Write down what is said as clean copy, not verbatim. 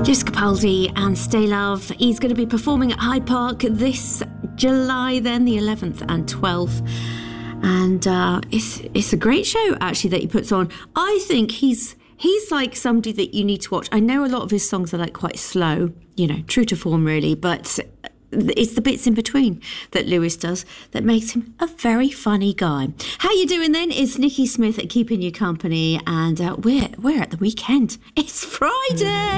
Lewis Capaldi and Stay Love. He's going to be performing at Hyde Park this July, then the 11th and 12th. And it's a great show, actually, that he puts on. I think he's like somebody that you need to watch. I know a lot of his songs are like quite slow, you know, true to form really, but it's the bits in between that Lewis does that makes him a very funny guy. How you doing then? It's Nikki Smith keeping you company, and we're at the weekend. It's Friday.